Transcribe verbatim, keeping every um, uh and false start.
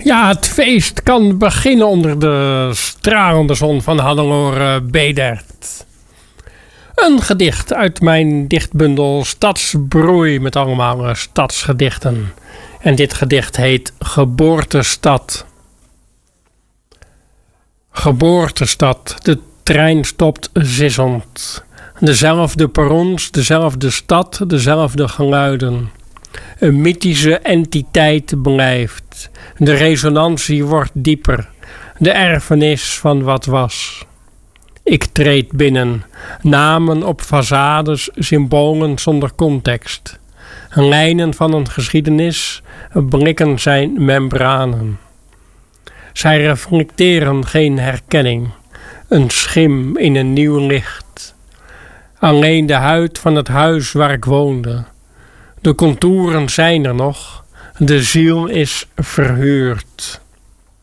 Ja, het feest kan beginnen onder de stralende zon van Hannelore Bedert. Een gedicht uit mijn dichtbundel Stadsbroei met allemaal uh, stadsgedichten. En dit gedicht heet Geboortestad. Geboortestad, de trein stopt sissend. Dezelfde perrons, dezelfde stad, dezelfde geluiden. Een mythische entiteit blijft. De resonantie wordt dieper. De erfenis van wat was. Ik treed binnen. Namen op façades, symbolen zonder context. Lijnen van een geschiedenis, blikken zijn membranen. Zij reflecteren geen herkenning. Een schim in een nieuw licht. Alleen de huid van het huis waar ik woonde. De contouren zijn er nog. De ziel is verhuurd.